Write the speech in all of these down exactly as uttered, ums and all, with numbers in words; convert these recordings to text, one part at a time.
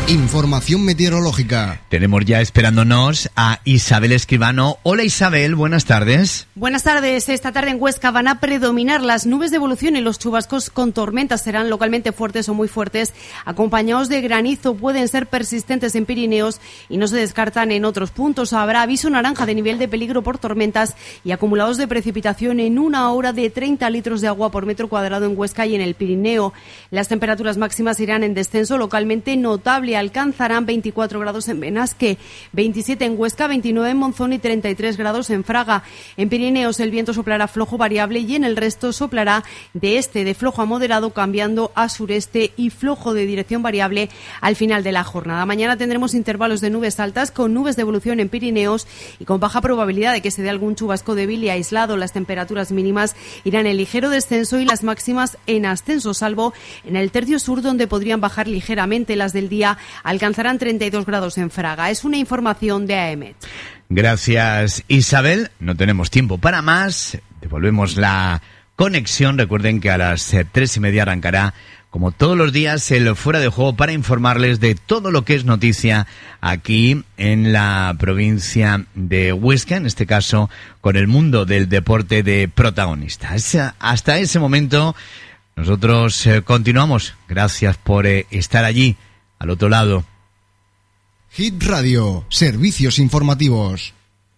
Información meteorológica. Tenemos ya esperándonos a Isabel Escribano. Hola Isabel, buenas tardes. Buenas tardes. Esta tarde en Huesca van a predominar las nubes de evolución y los chubascos con tormentas serán localmente fuertes o muy fuertes, acompañados de granizo. Pueden ser persistentes en Pirineos y no se descartan en otros puntos. Habrá aviso naranja de nivel de peligro por tormentas y acumulados de precipitación en una hora de treinta litros de agua por metro cuadrado en Huesca y en el Pirineo. Las temperaturas máximas irán en descenso localmente notable. Alcanzarán veinticuatro grados en Benasque, veintisiete en Huesca, veintinueve en Monzón y treinta y tres grados en Fraga. En Pirineos el viento soplará flojo variable y en el resto soplará de este de flojo a moderado, cambiando a sureste y flojo de dirección variable al final de la jornada. Mañana tendremos intervalos de nubes altas con nubes de evolución en Pirineos y con baja probabilidad de que se dé algún chubasco débil y aislado. Las temperaturas mínimas irán en ligero descenso y las máximas en ascenso, salvo en el tercio sur, donde podrían bajar ligeramente. Las del día alcanzarán treinta y dos grados en Fraga. Es una información de AEMET. Gracias, Isabel. No tenemos tiempo para más. Devolvemos la conexión. Recuerden que a las eh, tres y media arrancará, como todos los días, el Fuera de Juego para informarles de todo lo que es noticia aquí en la provincia de Huesca, en este caso con el mundo del deporte de protagonistas. Hasta ese momento nosotros eh, continuamos. Gracias por eh, estar allí, al otro lado. Hit Radio, servicios informativos.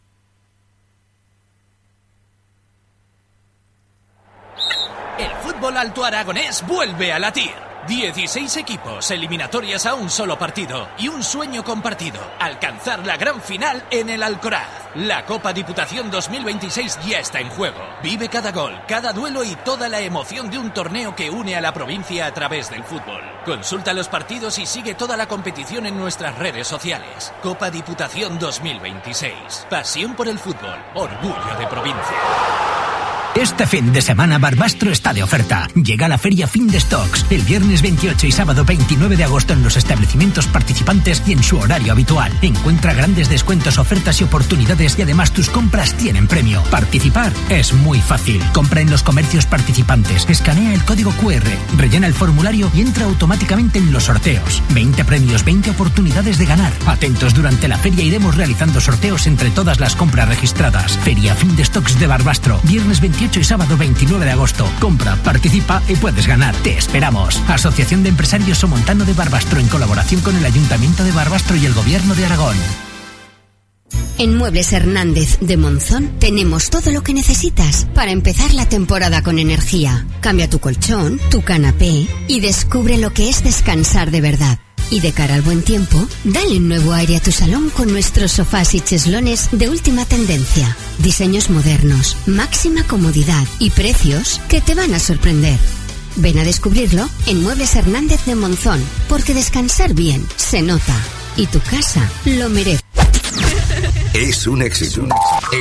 El fútbol alto aragonés vuelve a latir. dieciséis equipos, eliminatorias a un solo partido y un sueño compartido: alcanzar la gran final en el Alcoraz. La Copa Diputación dos mil veintiséis ya está en juego. Vive cada gol, cada duelo y toda la emoción de un torneo que une a la provincia a través del fútbol. Consulta los partidos y sigue toda la competición en nuestras redes sociales. Copa Diputación dos mil veintiséis. Pasión por el fútbol, orgullo de provincia. Este fin de semana Barbastro está de oferta. Llega la feria Fin de Stocks el viernes veintiocho y sábado veintinueve de agosto en los establecimientos participantes y en su horario habitual. Encuentra grandes descuentos, ofertas y oportunidades y además tus compras tienen premio. Participar es muy fácil. Compra en los comercios participantes, escanea el código cu erre, rellena el formulario y entra automáticamente en los sorteos. veinte premios, veinte oportunidades de ganar. Atentos, durante la feria iremos realizando sorteos entre todas las compras registradas. Feria Fin de Stocks de Barbastro, viernes veintiocho y sábado veintinueve de agosto. Compra, participa y puedes ganar. Te esperamos. Asociación de Empresarios Somontano de Barbastro, en colaboración con el Ayuntamiento de Barbastro y el Gobierno de Aragón. En Muebles Hernández de Monzón tenemos todo lo que necesitas para empezar la temporada con energía. Cambia tu colchón, tu canapé y descubre lo que es descansar de verdad. Y de cara al buen tiempo, dale un nuevo aire a tu salón con nuestros sofás y cheslones de última tendencia. Diseños modernos, máxima comodidad y precios que te van a sorprender. Ven a descubrirlo en Muebles Hernández de Monzón, porque descansar bien se nota y tu casa lo merece. Es un éxito.